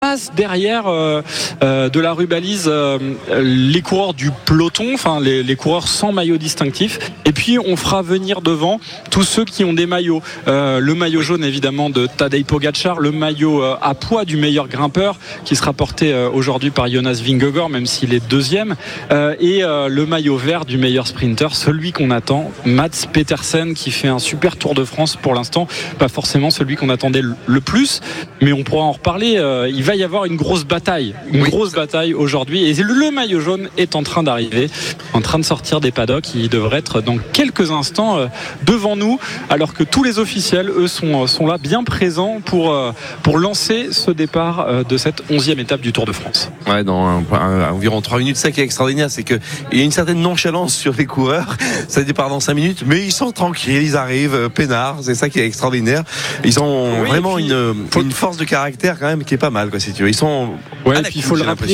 passe derrière de la rubalise les coureurs du peloton, enfin les coureurs sans maillot distinctif, et puis on fera venir devant tous ceux qui ont des maillots, le maillot jaune évidemment de Tadej Pogačar, le maillot à poids du meilleur grimpeur qui sera porté aujourd'hui par Jonas Vingegaard, même s'il est deuxième, et le maillot vert du meilleur sprinter, celui qu'on attend, Mads Pedersen, qui fait un super Tour de France pour l'instant, pas forcément celui qu'on attendait le plus, mais on pourra en reparler. Il va y avoir une grosse bataille aujourd'hui, et le maillot jaune est en train d'arriver, en train de sortir des paddocks. Il devrait être dans quelques instants devant nous, alors que tous les officiels, eux, sont là bien présents pour lancer ce départ de cette 11e étape du Tour de France. Ouais, dans environ 3 minutes. Ça qui est extraordinaire, c'est qu'il y a une certaine nonchalance sur les coureurs. Ça départ dans 5 minutes, mais ils sont tranquilles, ils arrivent peinards. C'est ça qui est extraordinaire. Ils ont vraiment une force de caractère quand même qui est pas mal, quoi, si tu veux. Ils sont. Ouais, et puis il faut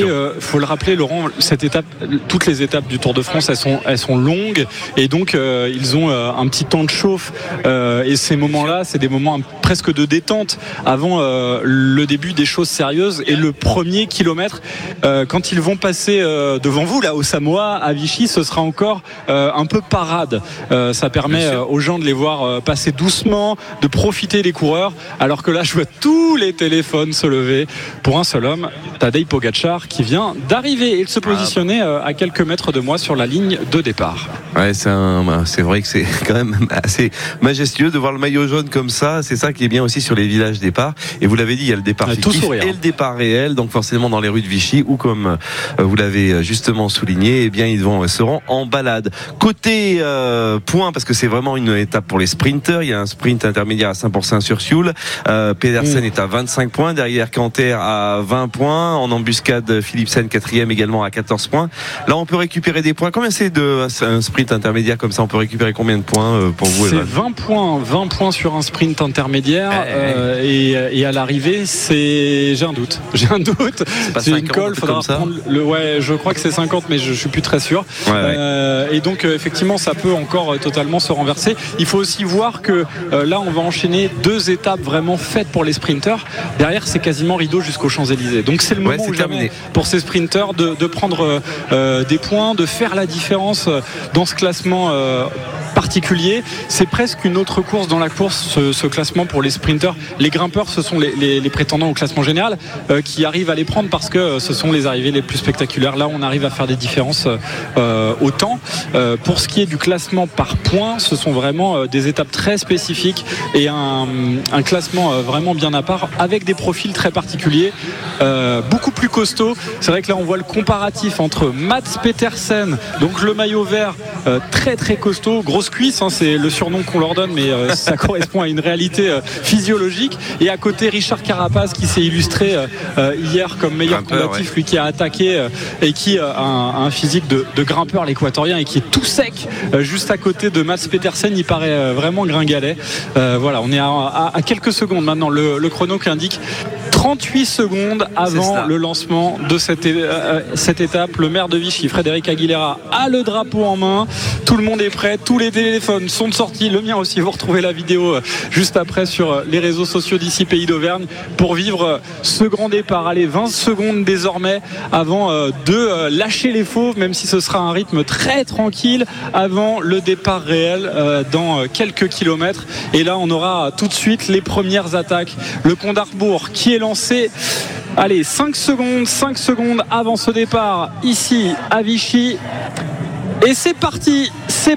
le rappeler, Laurent, cette étape, toutes les étapes du Tour de France, elles sont longues, et donc ils ont un petit temps de chauffe, et ces moments-là, c'est des moments presque de détente avant le début des choses sérieuses. Et le premier kilomètre, quand ils vont passer devant vous là au Samoa, à Vichy, ce sera encore un peu parade. Ça permet aux gens de les voir passer doucement, de profiter des coureurs, alors que là je vois tous les téléphones se lever pour un seul homme, Tadej Pogačar, qui vient d'arriver et de se positionner à quelques mètres de moi sur la ligne de départ. Ouais, c'est vrai que c'est quand même assez majestueux de voir le maillot jaune comme ça. C'est ça qui est bien aussi sur les villages départ. Et vous l'avez dit, il y a le départ fictif et le départ réel, donc forcément dans les rues de Vichy, ou comme vous l'avez justement souligné, eh bien ils seront en balade. Côté points, parce que c'est vraiment une étape pour les sprinters, il y a un sprint intermédiaire à 5% sur Sioule. Pedersen est à 25 points, derrière Canter à 20 points, en embuscade Philipsen 4e également à 14 points. Là on peut récupérer des points. Combien c'est un sprint intermédiaire comme ça? On peut récupérer combien de points pour vous? C'est 20 points sur un sprint intermédiaire, et à l'arrivée j'ai un doute. C'est une colle, faudra prendre je crois que c'est 50, mais je suis plus très sûr. Et donc effectivement ça peut encore totalement se renverser. Il faut aussi voir que là on va enchaîner 2 étapes vraiment faites pour les sprinters. Derrière c'est quasiment rideau jusqu'aux Champs-Élysées, donc c'est le moment ou jamais pour ces sprinters de prendre des points, de faire la différence dans ce classement particulier. C'est presque une autre course dans la course, ce classement pour les sprinters. Les grimpeurs, ce sont les prétendants au classement général qui arrivent à les prendre parce que ce sont les arrivées les plus spectaculaires. Là on arrive à faire des différences au temps. Pour ce qui est du classement par points, ce sont vraiment des étapes très spécifiques et un classement vraiment bien à part, avec des profils très particuliers, beaucoup plus costauds. C'est vrai que là on voit le comparatif entre Mads Pedersen, donc le maillot vert, très très costaud, grosse cuisse, c'est le surnom qu'on leur donne, mais ça correspond à une réalité physiologique. Et à côté, Richard Carapaz, qui s'est illustré hier comme meilleur combatif, lui qui a attaqué et qui a un physique de grimpeur, l'équatorien, et qui est tout sec juste à côté de Mads Pedersen. Il paraît vraiment gringalet. Voilà, on est à quelques secondes maintenant, le chrono qui indique 38 secondes avant le lancement de cette étape. Le maire de Vichy, Frédéric Aguilera, a le drapeau en main. Tout le monde est prêt, tous les téléphones sont sortis, le mien aussi. Vous retrouvez la vidéo juste après sur les réseaux sociaux d'ici Pays d'Auvergne pour vivre ce grand départ. Allez, 20 secondes désormais avant de lâcher les fauves, même si ce sera un rythme très tranquille avant le départ réel dans quelques kilomètres. Et là on aura tout de suite les premières attaques. Le Compte d'Arbour qui est lancé. Allez, 5 secondes avant ce départ ici à Vichy. Et c'est parti,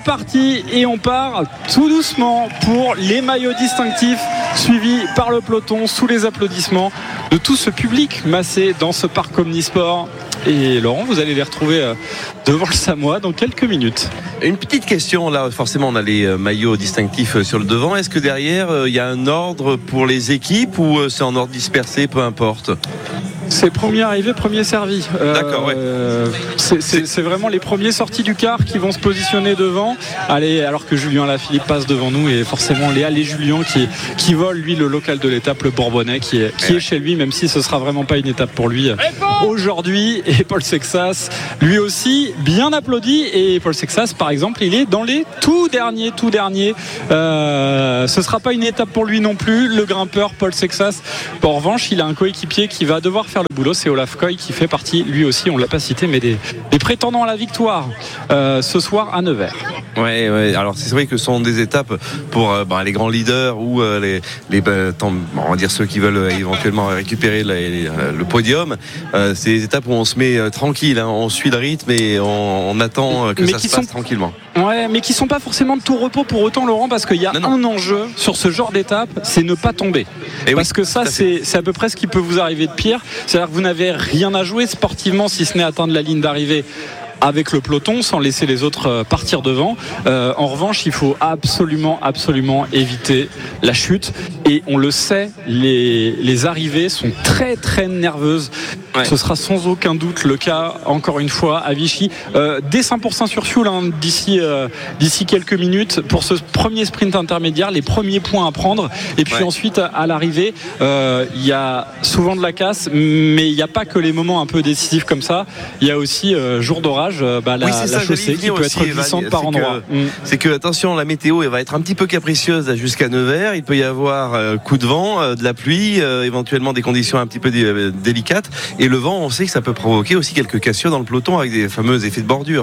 et on part tout doucement pour les maillots distinctifs, suivis par le peloton sous les applaudissements de tout ce public massé dans ce parc Omnisport. Et Laurent, vous allez les retrouver devant le Samoa dans quelques minutes. Une petite question, là forcément on a les maillots distinctifs sur le devant. Est-ce que derrière il y a un ordre pour les équipes ou c'est en ordre dispersé, peu importe? C'est premier arrivé, premier servi. D'accord, c'est vraiment les premiers sortis du car qui vont se positionner devant. Allez, alors que Julien Lafilippe passe devant nous, et forcément Léa Julien qui vole, lui, le local de l'étape, le Bourbonnais, qui est chez lui, même si ce sera vraiment pas une étape pour lui aujourd'hui. Et Paul Sexas, lui aussi, bien applaudi. Et Paul Sexas, par exemple, il est dans les tout derniers. Ce sera pas une étape pour lui non plus, le grimpeur Paul Sexas. En revanche, il a un coéquipier qui va devoir faire le Boulos et Olaf Koy qui fait partie, lui aussi, on ne l'a pas cité, mais des prétendants à la victoire ce soir à Nevers. Ouais. Alors c'est vrai que ce sont des étapes pour les grands leaders ou on va dire ceux qui veulent éventuellement récupérer le podium. C'est des étapes où on se met tranquille, on suit le rythme et on attend que ça se passe tranquillement. Ouais, mais qui sont pas forcément de tout repos pour autant, Laurent, parce qu'il y a un enjeu sur ce genre d'étape, c'est ne pas tomber. Parce que ça, c'est à peu près ce qui peut vous arriver de pire. C'est-à-dire que vous n'avez rien à jouer sportivement, si ce n'est atteindre la ligne d'arrivée avec le peloton sans laisser les autres partir devant. En revanche, il faut absolument éviter la chute, et on le sait, les arrivées sont très très nerveuses. Ce sera sans aucun doute le cas encore une fois à Vichy. Dès 5% sur fuel d'ici quelques minutes pour ce premier sprint intermédiaire, les premiers points à prendre, et puis ensuite à l'arrivée il y a souvent de la casse, mais il n'y a pas que les moments un peu décisifs comme ça, il y a aussi jour d'orage, la chaussée qui peut être glissante par endroits. C'est que attention, la météo elle va être un petit peu capricieuse jusqu'à Nevers, il peut y avoir coup de vent, de la pluie, éventuellement des conditions un petit peu délicates, et le vent, on sait que ça peut provoquer aussi quelques cassures dans le peloton avec des fameux effets de bordure.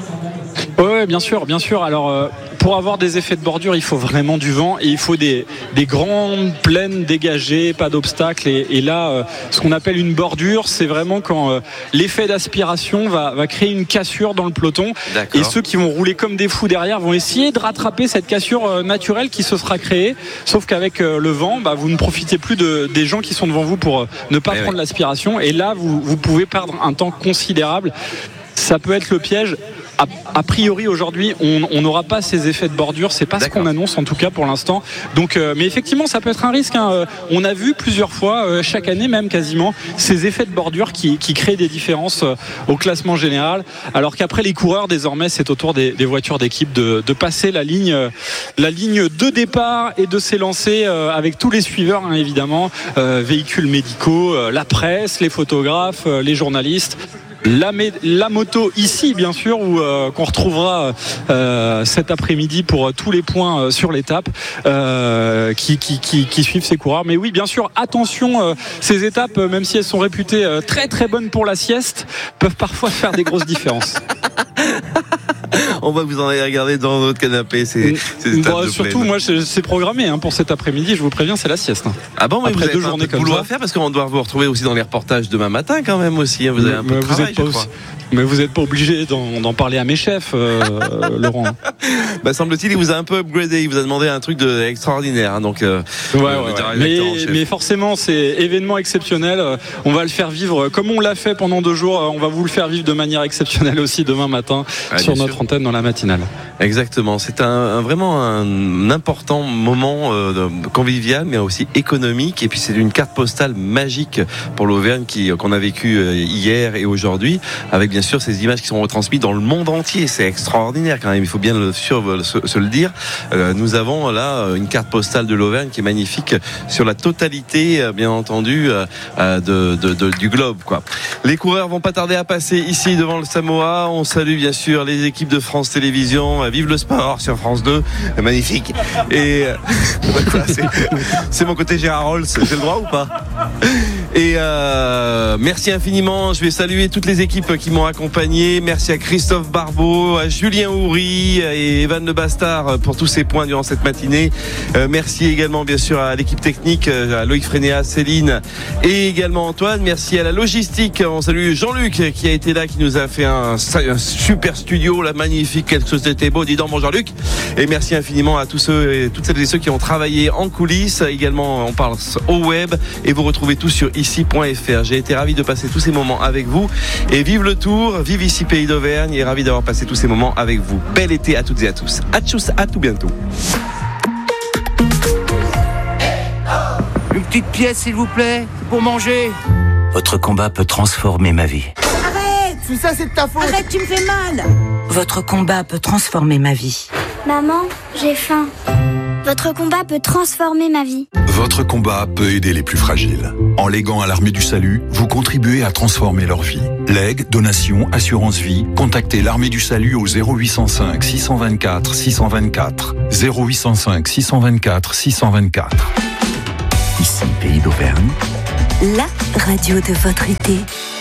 Oui, bien sûr. Alors, pour avoir des effets de bordure, il faut vraiment du vent, et il faut des grandes plaines dégagées, pas d'obstacles. Et là, ce qu'on appelle une bordure, c'est vraiment quand l'effet d'aspiration va créer une cassure dans le peloton. D'accord. Et ceux qui vont rouler comme des fous derrière vont essayer de rattraper cette cassure naturelle qui se sera créée. Sauf qu'avec le vent, vous ne profitez plus des gens qui sont devant vous pour ne pas prendre l'aspiration. Et là, vous pouvez perdre un temps considérable. Ça peut être le piège. A priori aujourd'hui on n'aura pas ces effets de bordure, c'est pas ce qu'on annonce en tout cas pour l'instant, donc mais effectivement ça peut être un risque, on a vu plusieurs fois chaque année même quasiment ces effets de bordure qui créent des différences au classement général, alors qu'après les coureurs désormais c'est au tour des voitures d'équipe de passer la ligne de départ et de s'élancer avec tous les suiveurs évidemment, véhicules médicaux, la presse, les photographes, les journalistes. La moto ici bien sûr qu'on retrouvera cet après-midi pour tous les points sur l'étape qui suivent ces coureurs. Mais oui bien sûr, attention, ces étapes même si elles sont réputées très très bonnes pour la sieste, peuvent parfois faire des grosses différences. On va vous en aller regarder dans votre canapé. Surtout, moi, c'est programmé pour cet après-midi. Je vous préviens, c'est la sieste. Ah bon, mais après deux journées comme ça. À faire parce qu'on doit vous retrouver aussi dans les reportages demain matin quand même aussi. Vous avez un peu de travail, je crois. Mais vous n'êtes pas obligé d'en parler à mes chefs, Laurent. Semble-t-il, il vous a un peu upgradé. Il vous a demandé un truc extraordinaire. Donc, mais forcément, c'est événement exceptionnel. On va le faire vivre comme on l'a fait pendant 2 jours. On va vous le faire vivre de manière exceptionnelle aussi demain matin sur notre antenne dans la matinale. Exactement. C'est vraiment un important moment convivial, mais aussi économique. Et puis, c'est une carte postale magique pour l'Auvergne qu'on a vécu hier et aujourd'hui, avec bien sûr ces images qui sont retransmises dans le monde entier. C'est extraordinaire quand même, il faut bien se le dire. Nous avons là une carte postale de l'Auvergne qui est magnifique sur la totalité bien entendu du globe, quoi. Les coureurs vont pas tarder à passer ici devant le Samoa. On salue bien sûr les équipes de France Télévisions. Vive le sport sur France 2, magnifique. Et c'est mon côté Gérard Rolls, j'ai le droit ou pas? Et merci infiniment. Je vais saluer toutes les équipes qui m'ont accompagné. Merci à Christophe Barbeau, à Julien Houry et Evan Le Bastard pour tous ces points durant cette matinée. Merci également bien sûr à l'équipe technique, à Loïc Frénéas, Céline et également Antoine. Merci à la logistique. On salue Jean-Luc qui a été là, qui nous a fait un super studio, là, magnifique. Quelque chose d'était beau. Dis donc, mon Jean-Luc. Et merci infiniment à tous ceux et toutes celles et ceux qui ont travaillé en coulisses. Également, on parle au web et vous retrouvez tout sur ici.fr. J'ai été ravi de passer tous ces moments avec vous. Et vive le Tour, vive ici Pays d'Auvergne, et ravi d'avoir passé tous ces moments avec vous. Bel été à toutes et à tous. À tchuss, à tout bientôt. Une petite pièce s'il vous plaît, pour manger. Votre combat peut transformer ma vie. Arrête, tout ça c'est de ta faute. Arrête, tu me fais mal. Votre combat peut transformer ma vie. Maman, j'ai faim. Votre combat peut transformer ma vie. Votre combat peut aider les plus fragiles. En léguant à l'Armée du Salut, vous contribuez à transformer leur vie. Legs, donations, assurance vie, contactez l'Armée du Salut au 0805 624 624. 0805 624 624. Ici, Pays d'Auvergne, la radio de votre été.